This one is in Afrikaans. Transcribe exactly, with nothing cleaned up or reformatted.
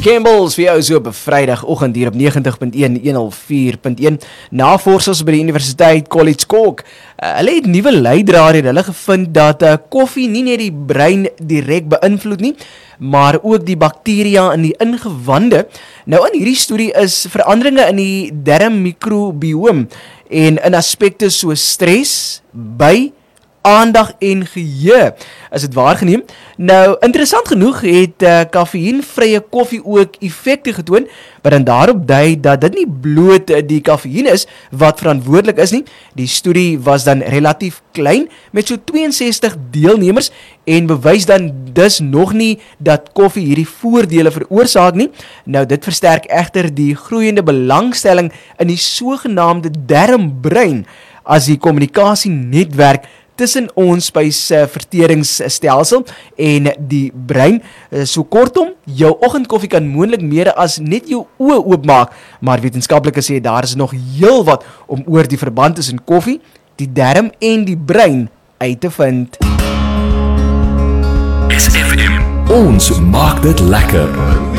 Campbell's vir jou so op 'n Vrydagoggend hier op negentig punt een, honderd vier punt een. Navorsers by die Universiteit College Cork, uh, hulle het nuwe leidraad, hulle gevind dat uh, koffie nie net die brein direk beïnvloed nie, maar ook die bakteria in die ingewande. Nou in hierdie studie is veranderinge in die darmmikrobiom en in aspekte so stres, by aandag en geheue is dit waargeneem. Nou, interessant genoeg het uh, kafeïenvrye koffie ook effekte getoon, wat dan daarop dui dat dit nie bloot uh, die kafeïen is wat verantwoordelik is nie. Die studie was dan relatief klein met so twee en sestig deelnemers en bewys dan dus nog nie dat koffie hierdie voordele veroorsaak nie. Nou, dit versterk egter die groeiende belangstelling in die sogenaamde darmbrein as die kommunikasienetwerk tussen ons spysverteringsstelsel en die brein. So kortom, jou oggendkoffie kan moontlik meer as net jou oë oopmaak, maar wetenskaplikes sê daar is nog heel wat om oor die verband tussen koffie, die darm en die brein uit te vind. S F M. Ons maak dit lekker.